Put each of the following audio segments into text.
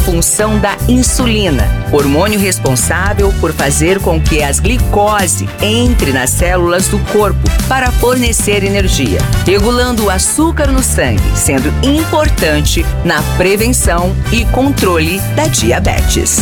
função da insulina, hormônio responsável por fazer com que a glicose entre nas células do corpo para fornecer energia, regulando o açúcar no sangue, sendo importante na prevenção e controle da diabetes.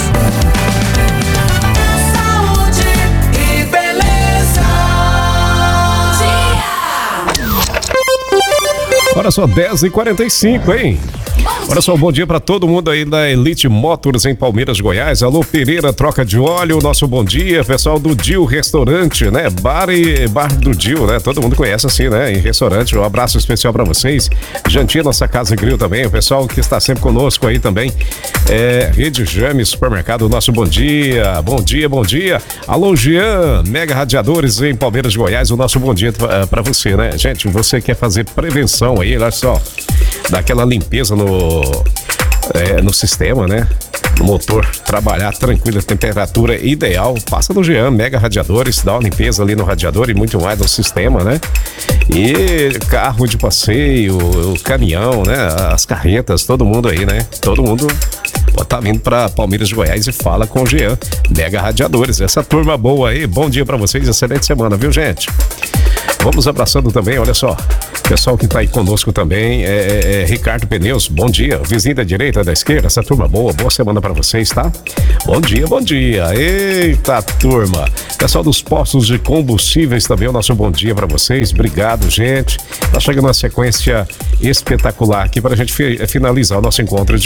Olha só, 10h45, hein? Olha só, bom dia para todo mundo aí da Elite Motors em Palmeiras, Goiás. Alô, Pereira, troca de óleo, nosso bom dia. Pessoal do Dil Restaurante, né? Bar do Dil, né? Todo mundo conhece assim, né? Em restaurante, um abraço especial para vocês. Jantinha, nossa Casa e Grill também. O pessoal que está sempre conosco aí também. Rede Jame Supermercado, nosso bom dia. Bom dia, bom dia. Alô, Jean, Mega Radiadores em Palmeiras, Goiás. O nosso bom dia para você, né? Gente, você quer fazer prevenção aí, olha só. Daquela limpeza no sistema, né? No motor, trabalhar tranquilo, temperatura ideal. Passa no Jean, Mega Radiadores, dá uma limpeza ali no radiador e muito mais no sistema, né? E carro de passeio, o caminhão, né? As carretas, todo mundo aí, né? Todo mundo tá vindo pra Palmeiras de Goiás e fala com o Jean, Mega Radiadores. Essa turma boa aí, bom dia pra vocês, excelente semana, viu, gente? Vamos abraçando também, olha só. Pessoal que tá aí conosco também Ricardo Pneus, bom dia. Vizinho da direita, da esquerda, essa turma boa semana pra vocês, tá? Bom dia, bom dia. Eita, turma. Pessoal dos postos de combustíveis também, o nosso bom dia pra vocês. Obrigado, gente. Tá chegando uma sequência espetacular aqui pra gente finalizar o nosso encontro de